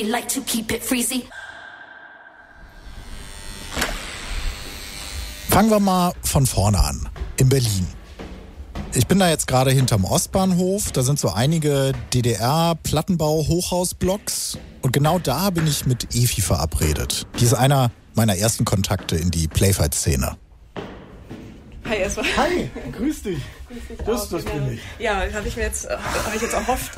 Like to keep it freezy. Fangen wir mal von vorne an. In Berlin. Ich bin da jetzt gerade hinterm Ostbahnhof. Da sind so einige DDR-Plattenbau-Hochhausblocks. Und genau da bin ich mit Evi verabredet. Die ist einer meiner ersten Kontakte in die Playfight-Szene. Hi erstmal. Hi, grüß dich. Das bin ich. Ja, habe ich jetzt erhofft.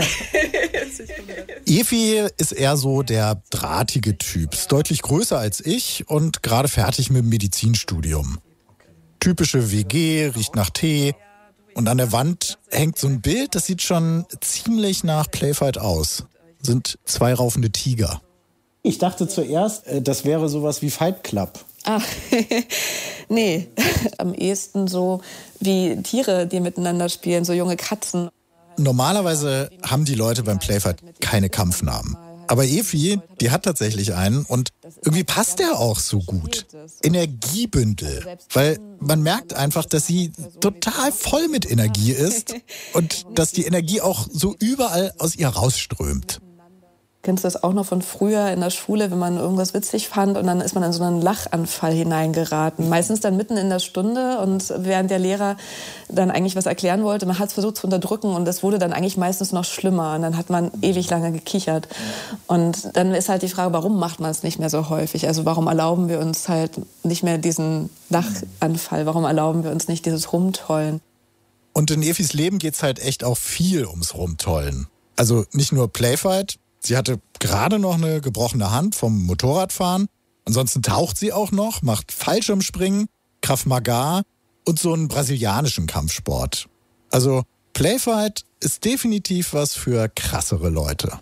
Evi ist eher so der drahtige Typ. Ist deutlich größer als ich und gerade fertig mit dem Medizinstudium. Typische WG, riecht nach Tee. Und an der Wand hängt so ein Bild, das sieht schon ziemlich nach Playfight aus. Sind 2 raufende Tiger. Ich dachte zuerst, das wäre sowas wie Fight Club. Ach, nee, am ehesten so wie Tiere, die miteinander spielen, so junge Katzen. Normalerweise haben die Leute beim Playfight keine Kampfnamen. Aber Evi, die hat tatsächlich einen und irgendwie passt der auch so gut. Energiebündel. Weil man merkt einfach, dass sie total voll mit Energie ist und dass die Energie auch so überall aus ihr rausströmt. Kennst du das auch noch von früher in der Schule, wenn man irgendwas witzig fand und dann ist man in so einen Lachanfall hineingeraten. Meistens dann mitten in der Stunde und während der Lehrer dann eigentlich was erklären wollte, man hat es versucht zu unterdrücken und es wurde dann eigentlich meistens noch schlimmer und dann hat man ewig lange gekichert. Und dann ist halt die Frage, warum macht man es nicht mehr so häufig? Also warum erlauben wir uns halt nicht mehr diesen Lachanfall? Warum erlauben wir uns nicht dieses Rumtollen? Und in Evis Leben geht's halt echt auch viel ums Rumtollen. Also nicht nur Playfight. Sie hatte gerade noch eine gebrochene Hand vom Motorradfahren. Ansonsten taucht sie auch noch, macht Fallschirmspringen, Krav Maga und so einen brasilianischen Kampfsport. Also Playfight ist definitiv was für krassere Leute.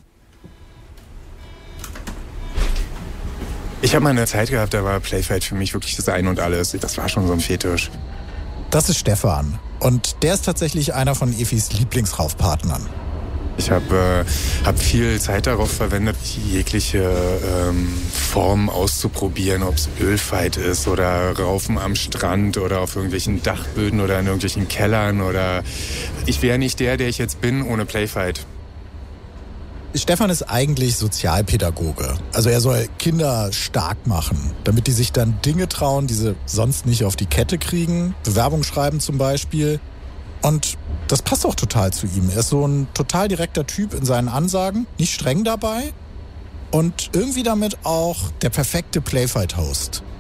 Ich habe mal eine Zeit gehabt, da war Playfight für mich wirklich das Ein und Alles. Das war schon so ein Fetisch. Das ist Stefan. Und der ist tatsächlich einer von Evis Lieblingsraufpartnern. Ich habe viel Zeit darauf verwendet, jegliche Formen auszuprobieren, ob es Ölfight ist oder Raufen am Strand oder auf irgendwelchen Dachböden oder in irgendwelchen Kellern. Oder ich wäre nicht der ich jetzt bin, ohne Playfight. Stefan ist eigentlich Sozialpädagoge. Also er soll Kinder stark machen, damit die sich dann Dinge trauen, die sie sonst nicht auf die Kette kriegen. Bewerbung schreiben zum Beispiel. Und das passt auch total zu ihm. Er ist so ein total direkter Typ in seinen Ansagen, nicht streng dabei und irgendwie damit auch der perfekte Playfight-Host.